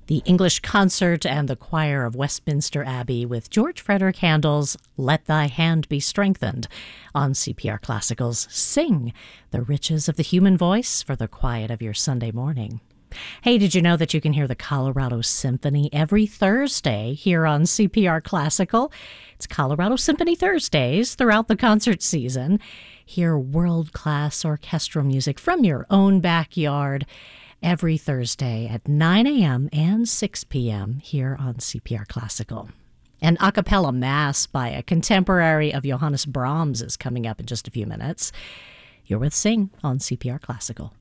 the English Concert and the Choir of Westminster Abbey with George Frederick Handel's Let Thy Hand Be Strengthened on CPR Classical's Sing, the Riches of the Human Voice for the Quiet of Your Sunday Morning. Hey, did you know that you can hear the Colorado Symphony every Thursday here on CPR Classical? It's Colorado Symphony Thursdays throughout the concert season. Hear world-class orchestral music from your own backyard every Thursday at 9 a.m. and 6 p.m. here on CPR Classical. An a cappella mass by a contemporary of Johannes Brahms is coming up in just a few minutes. You're with Sing on CPR Classical.